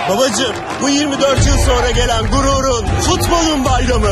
Babacığım, bu 24 yıl sonra gelen gururun, futbolun bayramı.